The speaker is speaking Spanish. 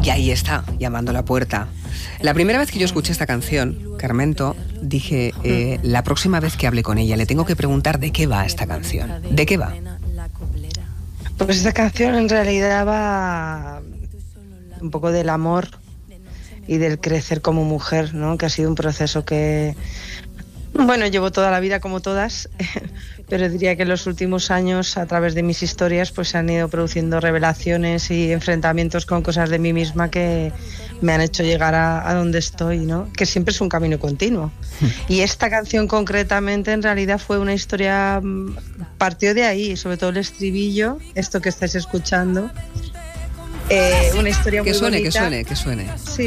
Y ahí está, llamando a la puerta. La primera vez que yo escuché esta canción, Carmento, dije, la próxima vez que hable con ella le tengo que preguntar de qué va esta canción. ¿De qué va? Pues esta canción en realidad va un poco del amor y del crecer como mujer, ¿no? Que ha sido un proceso que, bueno, llevo toda la vida como todas, pero diría que en los últimos años, a través de mis historias, pues se han ido produciendo revelaciones y enfrentamientos con cosas de mí misma que me han hecho llegar a donde estoy, ¿no? Que siempre es un camino continuo. Y esta canción concretamente en realidad fue una historia, partió de ahí, sobre todo el estribillo, esto que estáis escuchando, una historia muy bonita. Que suene. Sí.